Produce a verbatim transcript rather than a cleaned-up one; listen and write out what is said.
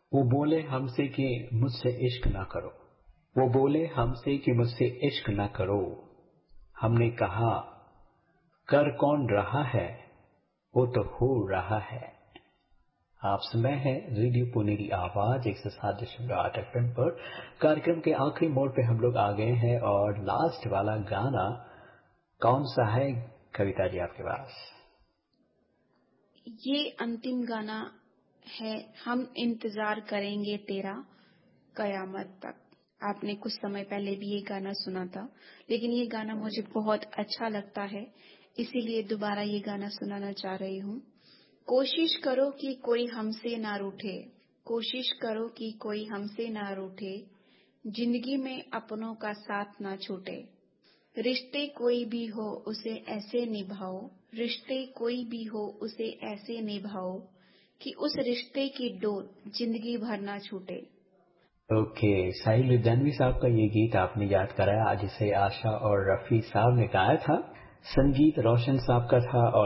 वो बोले हमसे कि मुझसे इश्क ना करो। वो बोले हमसे कि मुझसे इश्क ना करो। हमने कहा कर कौन रहा है, वो तो हो रहा है। आप सुन रहे हैं रेडियो पुनेरी आवाज एक सौ सात दशमलव आठ एफ एम पर। कार्यक्रम के आखिरी मोड़ पे हम लोग आ गए हैं और लास्ट वाला गाना कौन सा है कविता जी आपके पास? ये अंतिम गाना है हम इंतजार करेंगे तेरा कयामत तक। आपने कुछ समय पहले भी ये गाना सुना था, लेकिन ये गाना मुझे बहुत अच्छा लगता है, इसीलिए दोबारा ये गाना सुनाना चाह रही हूँ। कोशिश करो कि कोई हमसे ना रूठे, कोशिश करो कि कोई हमसे ना रूठे, जिंदगी में अपनों का साथ ना छूटे। रिश्ते कोई भी हो उसे ऐसे निभाओ, रिश्ते कोई भी हो उसे ऐसे निभाओ कि उस रिश्ते की डोर जिंदगी भर ना छूटे। ओके, साहिल लुधियानवी साहब का ये गीत आपने याद कराया, जिसे आशा और रफी साहब ने गाया था। संगीत रोशन साहब का था और